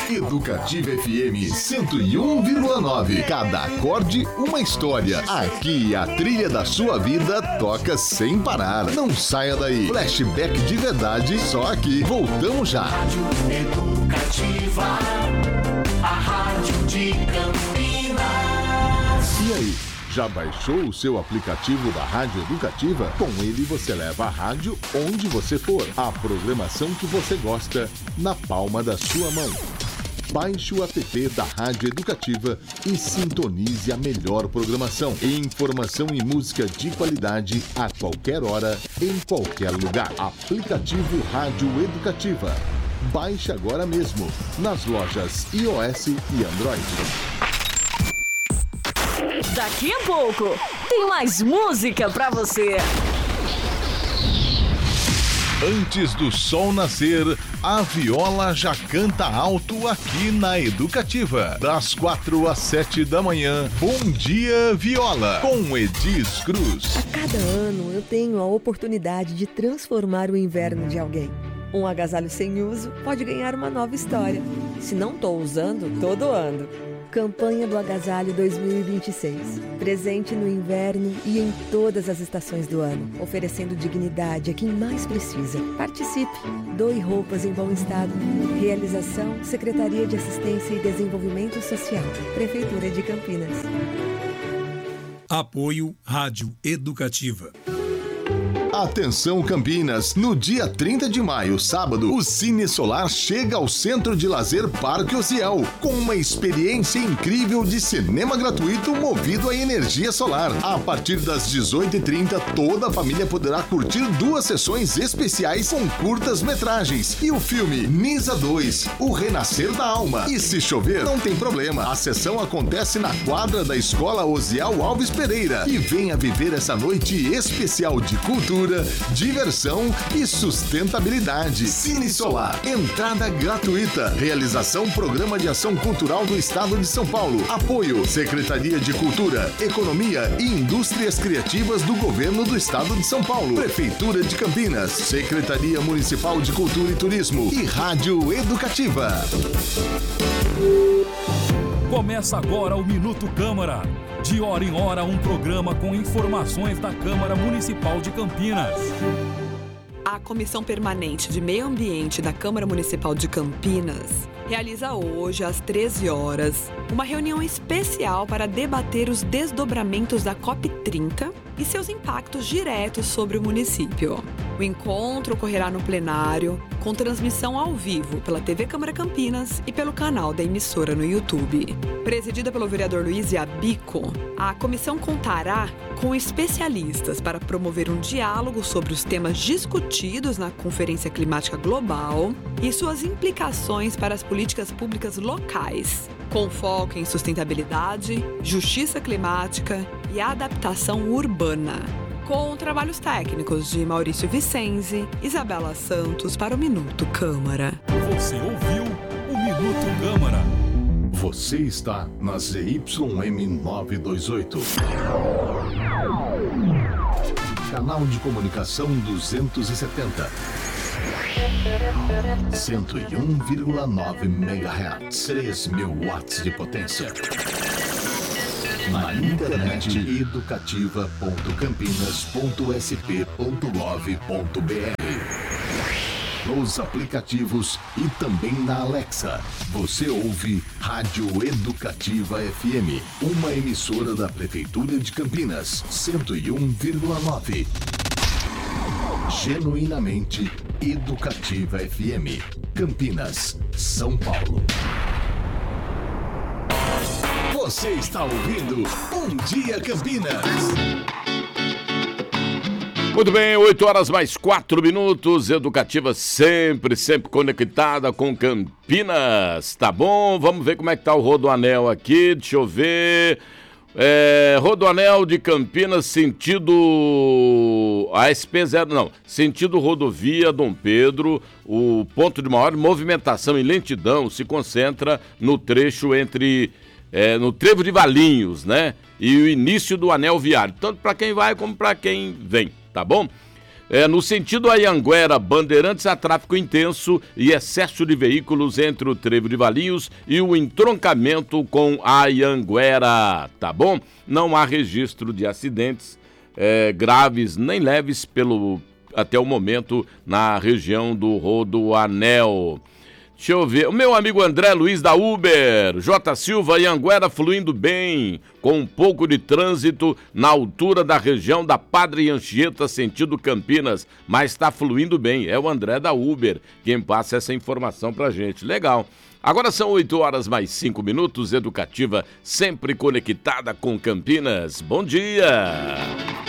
Educativa FM 101,9. Cada acorde, uma história. Aqui a trilha da sua vida toca sem parar. Não saia daí. Flashback de verdade, só aqui. Voltamos já. Rádio Educativa, a rádio de Campinas. E aí? Já baixou o seu aplicativo da Rádio Educativa? Com ele você leva a rádio onde você for. A programação que você gosta na palma da sua mão. Baixe o app da Rádio Educativa e sintonize a melhor programação. Informação e música de qualidade a qualquer hora, em qualquer lugar. Aplicativo Rádio Educativa. Baixe agora mesmo nas lojas iOS e Android. Daqui a pouco tem mais música pra você. Antes do sol nascer, a viola já canta alto aqui na Educativa. Das 4 às 7 da manhã, Bom Dia Viola, com Edis Cruz. A cada ano eu tenho a oportunidade de transformar o inverno de alguém. Um agasalho sem uso pode ganhar uma nova história. Se não estou usando, tô doando. Campanha do Agasalho 2026. Presente no inverno e em todas as estações do ano. Oferecendo dignidade a quem mais precisa. Participe. Doe roupas em bom estado. Realização: Secretaria de Assistência e Desenvolvimento Social. Prefeitura de Campinas. Apoio Rádio Educativa. Atenção Campinas, no dia 30 de maio, sábado, o Cine Solar chega ao Centro de Lazer Parque Ociel, com uma experiência incrível de cinema gratuito movido a energia solar. A partir das 18h30, toda a família poderá curtir 2 sessões especiais com curtas-metragens e o filme Nisa 2, O Renascer da Alma. E se chover, não tem problema, a sessão acontece na quadra da Escola Osiel Alves Pereira. E venha viver essa noite especial de cultura, diversão e sustentabilidade. Cine Solar, entrada gratuita. Realização: Programa de Ação Cultural do Estado de São Paulo. Apoio: Secretaria de Cultura, Economia e Indústrias Criativas do Governo do Estado de São Paulo. Prefeitura de Campinas, Secretaria Municipal de Cultura e Turismo e Rádio Educativa. Começa agora o Minuto Câmara. De hora em hora, um programa com informações da Câmara Municipal de Campinas. A Comissão Permanente de Meio Ambiente da Câmara Municipal de Campinas realiza hoje, às 13 horas, uma reunião especial para debater os desdobramentos da COP30 e seus impactos diretos sobre o município. O encontro ocorrerá no plenário, com transmissão ao vivo pela TV Câmara Campinas e pelo canal da emissora no YouTube. Presidida pelo vereador Luiz Iabico, a comissão contará com especialistas para promover um diálogo sobre os temas discutidos na Conferência Climática Global e suas implicações para as políticas públicas locais, com foco em sustentabilidade, justiça climática e adaptação urbana. Com trabalhos técnicos de Maurício Vicenzi, Isabela Santos para o Minuto Câmara. Você ouviu o Minuto Câmara. Você está na ZYM 928. Canal de comunicação 270. 101,9 MHz. 3.000 watts de potência. Na internet educativa.campinas.sp.gov.br. Nos aplicativos e também na Alexa. Você ouve Rádio Educativa FM, uma emissora da Prefeitura de Campinas, 101,9. Genuinamente Educativa FM, Campinas, São Paulo. Você está ouvindo Bom Dia Campinas. Muito bem, 8 horas mais 4 minutos. Educativa sempre conectada com Campinas. Tá bom? Vamos ver como é que tá o Rodoanel aqui. Deixa eu ver. Rodoanel de Campinas, sentido ASP0, não, sentido rodovia Dom Pedro. O ponto de maior movimentação e lentidão se concentra no trecho entre no Trevo de Valinhos, né? E o início do anel viário, tanto para quem vai como para quem vem, tá bom? No sentido Anhanguera, Bandeirantes, há tráfego intenso e excesso de veículos entre o Trevo de Valinhos e o entroncamento com Anhanguera, tá bom? Não há registro de acidentes graves nem leves até o momento na região do Rodoanel. Deixa eu ver, o meu amigo André Luiz da Uber, J. Silva, Anhanguera fluindo bem, com um pouco de trânsito na altura da região da Padre Anchieta, sentido Campinas, mas está fluindo bem. É o André da Uber quem passa essa informação pra gente. Legal. Agora são 8h mais 5 minutos, Educativa sempre conectada com Campinas. Bom dia!